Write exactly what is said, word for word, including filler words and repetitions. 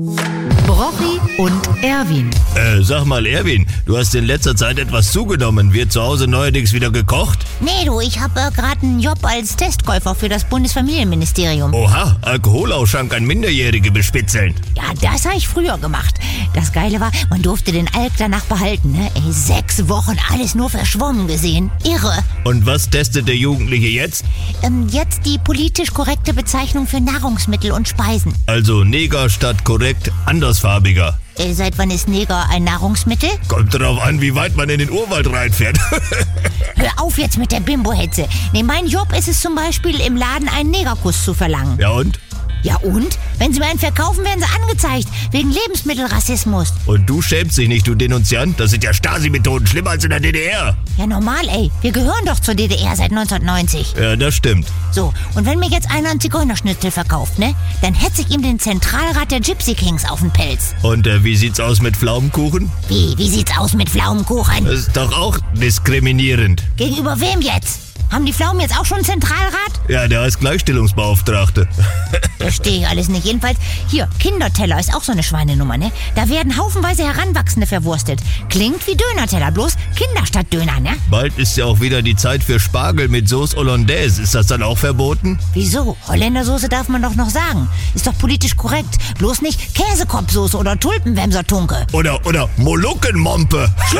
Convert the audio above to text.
Brochi und Erwin. Äh, sag mal, Erwin, du hast in letzter Zeit etwas zugenommen. Wird zu Hause neuerdings wieder gekocht? Nee, du, ich habe äh, gerade einen Job als Testkäufer für das Bundesfamilienministerium. Oha, Alkoholausschank an Minderjährige bespitzeln. Ja, das habe ich früher gemacht. Das Geile war, man durfte den Alk danach behalten, ne? Ey, sechs Wochen alles nur verschwommen gesehen. Irre. Und was testet der Jugendliche jetzt? Ähm, jetzt die politisch korrekte Bezeichnung für Nahrungsmittel und Speisen. Also Neger statt korrekt andersfarbiger. Äh, seit wann ist Neger ein Nahrungsmittel? Kommt darauf an, wie weit man in den Urwald reinfährt. Hör auf jetzt mit der Bimbo-Hetze. Nee, mein Job ist es zum Beispiel, im Laden einen Negerkuss zu verlangen. Ja und? Ja und? Wenn sie mir einen verkaufen, werden sie angezeigt. Wegen Lebensmittelrassismus. Und du schämst dich nicht, du Denunziant? Das sind ja Stasi-Methoden, schlimmer als in der D D R. Ja normal, ey. Wir gehören doch zur D D R seit neunzehnhundertneunzig. Ja, das stimmt. So, und wenn mir jetzt einer einen Zigeunerschnitzel verkauft, ne? Dann hetze ich ihm den Zentralrat der Gypsy Kings auf den Pelz. Und äh, wie sieht's aus mit Pflaumenkuchen? Wie? Wie sieht's aus mit Pflaumenkuchen? Das ist doch auch diskriminierend. Gegenüber wem jetzt? Haben die Pflaumen jetzt auch schon einen Zentralrat? Ja, der heißt Gleichstellungsbeauftragte. Verstehe ich alles nicht. Jedenfalls, hier, Kinderteller ist auch so eine Schweinenummer, ne? Da werden haufenweise Heranwachsende verwurstet. Klingt wie Dönerteller, bloß Kinder statt Döner, ne? Bald ist ja auch wieder die Zeit für Spargel mit Sauce Hollandaise. Ist das dann auch verboten? Wieso? Holländersoße darf man doch noch sagen. Ist doch politisch korrekt. Bloß nicht Käsekopfsoße oder Tulpenwemsertunke. Oder, oder Moluckenmompe.